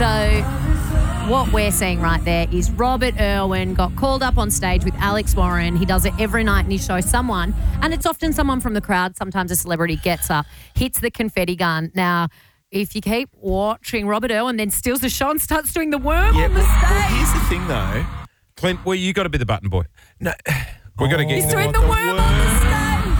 So what we're seeing right there is Robert Irwin got called up on stage with Alex Warren. He does it every night in his show. Someone, and it's often someone from the crowd, sometimes a celebrity gets up, hits the confetti gun. Now, if you keep watching, Robert Irwin then steals the show and starts doing the worm on the stage. Well, here's the thing, though. Clint, well, you got to be the button boy. No, we got to get. He's doing the worm on the stage.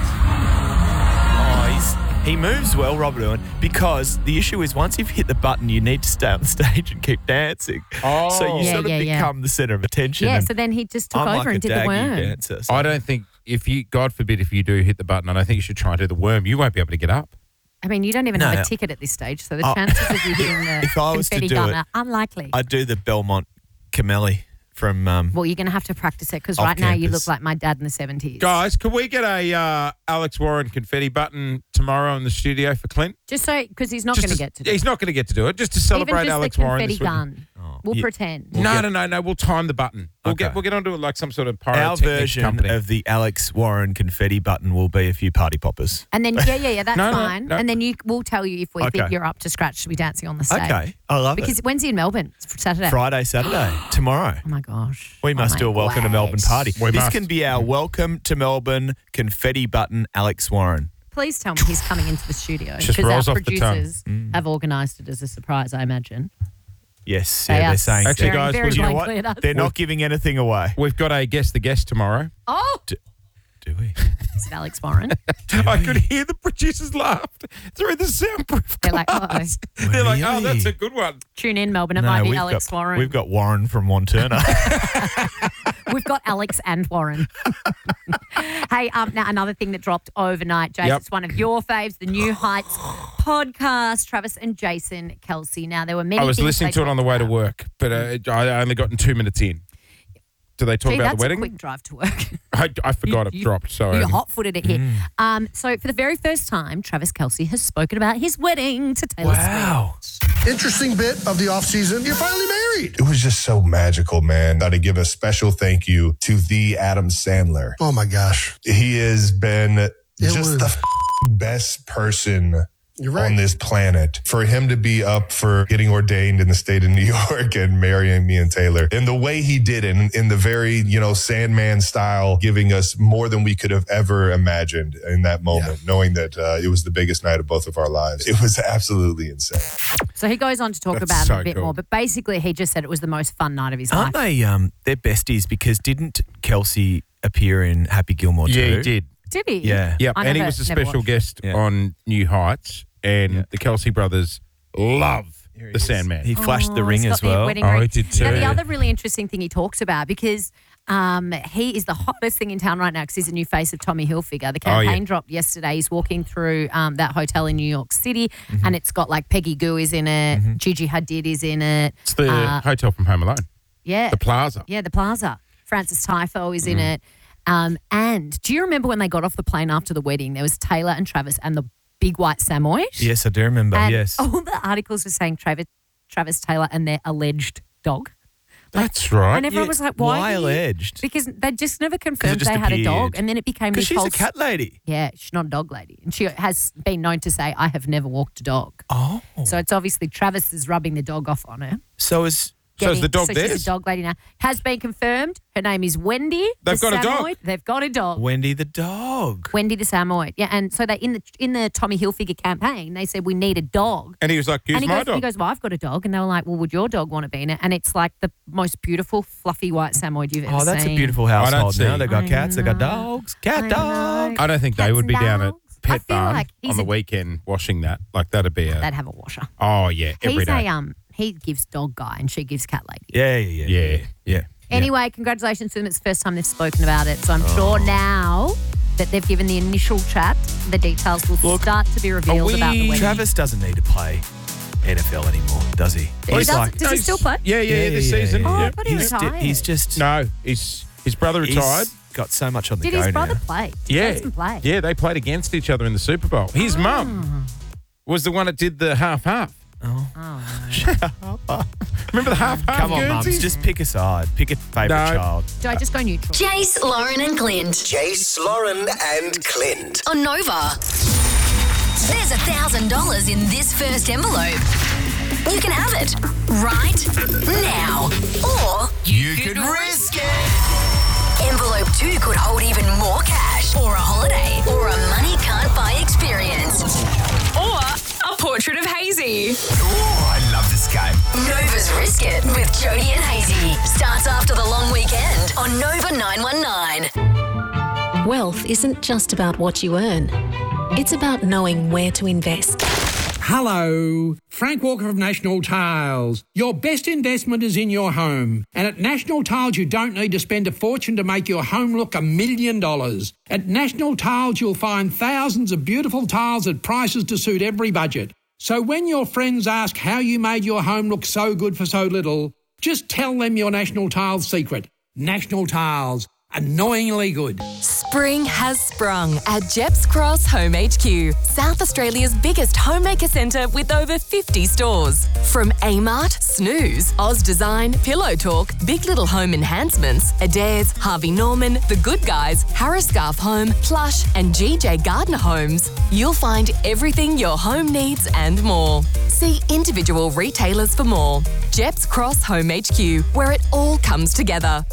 He moves well, Robert Irwin, because the issue is once you've hit the button, you need to stay on the stage and keep dancing. Oh. So you sort of become the centre of attention. Yeah, and so then he just took I'm over like and a did the daggy worm. dancer, so. I don't think God forbid, if you do hit the button, and I think you should try and do the worm, you won't be able to get up. I mean, you don't even have a ticket at this stage, so the chances of you hitting the if I was to confetti do gun it, are unlikely. I'd do the Belmont Camelli from... well, you're going to have to practice it because off right now you campus. look like my dad in the 70s. Guys, can we get a Alex Warren confetti button tomorrow in the studio for Clint? Just so, because he's not going to get to do it. He's not going to get to do it. Just to celebrate Even just Alex the Warren. confetti this week. gun. We'll pretend. No. We'll time the button. We'll Okay. get onto it like some sort of Our pyrotechnics version company. of the Alex Warren confetti button will be a few party poppers. And then, that's No, fine. no. And then we'll tell you if we Okay. think you're up to scratch to be dancing on the stage. Okay, I love Because it. when's he in Melbourne? It's Saturday. Friday, Saturday, tomorrow. Oh, my gosh. We must do a welcome to Melbourne party. We This must. can be our welcome to Melbourne confetti button, Alex Warren. Please tell me he's coming into the studio. Just Because rolls our off the tongue. producers have organised it as a surprise, I imagine. Yes, They are they're saying. Actually, staring guys, very Do you know blankly what? at us. They're not giving anything away. We've got a guest the guest tomorrow. Oh, Do we? is it Alex Warren? I could hear the producers laugh through the soundproof They're like, glass. They're like, oh, Really? that's a good one. Tune in, Melbourne. It might be Alex Warren. We've got Warren from Wanturna. We've got Alex and Warren. Hey, now another thing that dropped overnight, Jason, Yep. it's one of your faves, the New Heights podcast, Travis and Jason Kelsey. Now, there were many I was things listening they to it on the way to talked work, but I only gotten 2 minutes in. Do they talk Gee, about that's the wedding? a quick drive to work. I forgot it dropped. So You hot-footed it here. So for the very first time, Travis Kelsey has spoken about his wedding to Taylor Swift. Interesting bit of the off season. You're finally married. It was just so magical, man. Got to give a special thank you to the Adam Sandler. Oh my gosh. He has been just was- the best person You're right. on this planet. For him to be up for getting ordained in the state of New York and marrying me and Taylor, and the way he did it in the very, Sandman style, giving us more than we could have ever imagined in that moment, knowing that it was the biggest night of both of our lives. It was absolutely insane. So he goes on to talk That's about so it a bit cool. more, but basically he just said it was the most fun night of his Aren't life. they? They're besties because didn't Kelsey appear in Happy Gilmore too? Yeah, he did. Did he? Yeah. Yep, I and he never- was a never special watched. guest Yeah. on New Heights, and the Kelsey brothers love the Sandman. He flashed the ring he's got as the well. wedding Oh, ring. he did too. Now, the other really interesting thing he talks about, because he is the hottest thing in town right now because he's a new face of Tommy Hilfiger. The campaign dropped yesterday. He's walking through that hotel in New York City, and it's got like Peggy Gou is in it, Gigi Hadid is in it. It's the hotel from Home Alone, Yeah. the Plaza. Yeah, the Plaza. Francis Tyfo is in it. And do you remember when they got off the plane after the wedding? There was Taylor and Travis and the big white Samoyed. Yes, I do remember. And yes. all the articles were saying Travis Taylor and their alleged dog. That's right. And everyone was like, why do you-" alleged? Because they just never confirmed just they had a dog. appeared. And then it became Because this she's whole... a cat lady. Yeah, she's not a dog lady. And she has been known to say, I have never walked a dog. Oh. So it's obviously Travis is rubbing the dog off on her. So is So is the dog so theirs? she's a dog lady now. Has been confirmed. Her name is Wendy. They've the got a dog? Samoyed. They've got a dog. Wendy the dog. Wendy the Samoyed. Yeah, and so they in the Tommy Hilfiger campaign, they said we need a dog. And he was like, And "Use he my goes, dog." he goes, well, I've got a dog. And they were like, well, would your dog want to be in it? And it's like the most beautiful, fluffy white Samoyed you've ever seen. Oh, that's a beautiful I don't household see- now. They got I cats, they got know. dogs. Cat I dog. know. I don't think they Cats would be and down at dogs. I Pet feel Barn like he's on the a- weekend washing that. Like that'd be They'd have a washer. Oh yeah, every He's day. he gives dog guy and she gives cat lady. Yeah. Anyway, congratulations to them. It's the first time they've spoken about it. So I'm sure now that they've given the initial chat, the details will start to be revealed about the wedding. Travis doesn't need to play NFL anymore, does he? Does he still play? Yeah, this season. Oh, I Yeah. thought he retired. He's just No, his brother retired. He's got so much on the Did go his brother now. play? Did Yeah, Jason play? yeah, they played against each other in the Super Bowl. His mum was the one that did the half-half. Oh, Remember the half-half? Come on, Guernseys? mums, just pick a side. Pick a favourite No. child. do I just go neutral? Jace, Lauren and Clint Jace, Lauren, and Clint. on Nova. There's $1,000 in this first envelope. You can have it right now. Or You could risk it. Envelope 2 could hold even more cash, or a holiday, or a money can't buy experience. Or a portrait of Hazy. Oh, I love this game. Nova's Risk It with Jody and Hazy starts after the long weekend on Nova 919. Wealth isn't just about what you earn. It's about knowing where to invest. Hello, Frank Walker of National Tiles. Your best investment is in your home. And at National Tiles, you don't need to spend a fortune to make your home look $1 million. At National Tiles, you'll find thousands of beautiful tiles at prices to suit every budget. So when your friends ask how you made your home look so good for so little, just tell them your National Tiles secret. National Tiles. Annoyingly good. Spring has sprung at Jeps Cross Home HQ, South Australia's biggest homemaker centre with over 50 stores. From Amart, Snooze, Oz Design, Pillow Talk, Big Little Home Enhancements, Adairs, Harvey Norman, The Good Guys, Harris Scarf Home, Plush and GJ Gardner Homes, you'll find everything your home needs and more. See individual retailers for more. Jeps Cross Home HQ, where it all comes together.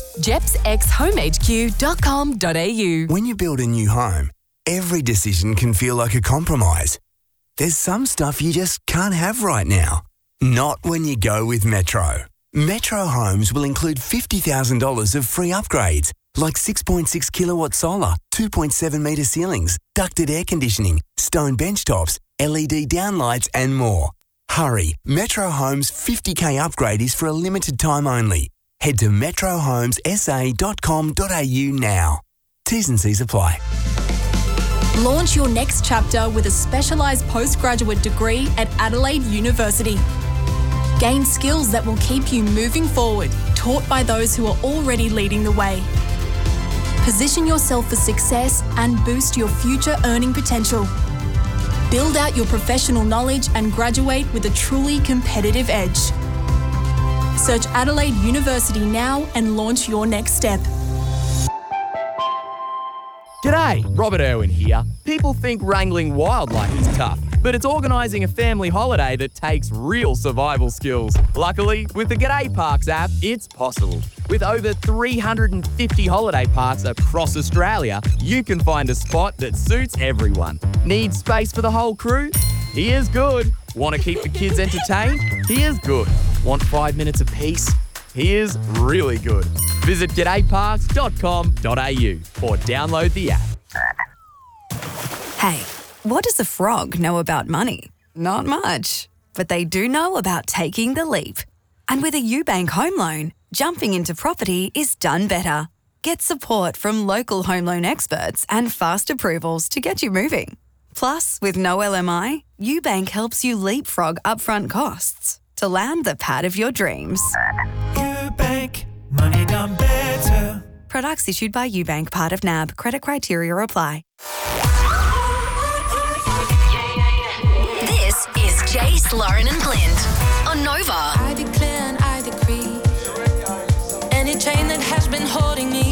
JepsXHomeHQ.com.au. When you build a new home, every decision can feel like a compromise. There's some stuff you just can't have right now. Not when you go with Metro. Metro Homes will include $50,000 of free upgrades, like 6.6 kilowatt solar, 2.7 metre ceilings, ducted air conditioning, stone bench tops, LED downlights and more. Hurry, Metro Homes 50k upgrade is for a limited time only. Head to metrohomesa.com.au now. T's and C's apply. Launch your next chapter with a specialised postgraduate degree at Adelaide University. Gain skills that will keep you moving forward, taught by those who are already leading the way. Position yourself for success and boost your future earning potential. Build out your professional knowledge and graduate with a truly competitive edge. Search Adelaide University now and launch your next step. G'day, Robert Irwin here. People think wrangling wildlife is tough, but it's organising a family holiday that takes real survival skills. Luckily, with the G'day Parks app, it's possible. With over 350 holiday parks across Australia, you can find a spot that suits everyone. Need space for the whole crew? Here's good. Want to keep the kids entertained? Here's good. Want 5 minutes of peace? Here's really good. Visit g'dayparks.com.au or download the app. Hey, what does a frog know about money? Not much. But they do know about taking the leap. And with a UBank home loan, jumping into property is done better. Get support from local home loan experts and fast approvals to get you moving. Plus, with no LMI, UBank helps you leapfrog upfront costs to land the pad of your dreams. UBank, money done better. Products issued by UBank, part of NAB. Credit criteria apply. This is Jace, Lauren and Clint on Nova. I declare and I decree any chain that has been holding me